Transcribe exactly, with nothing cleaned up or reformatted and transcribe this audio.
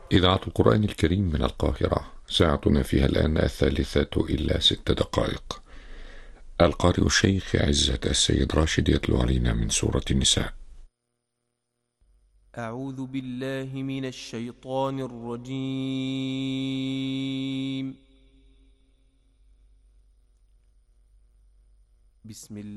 إذاعة القرآن الكريم من القاهرة، ساعتنا فيها الآن الثالثة إلا ست دقائق. القارئ الشيخ عزت السيد راشد يتلو علينا من سورة النساء. أعوذ بالله من الشيطان الرجيم. بسم الله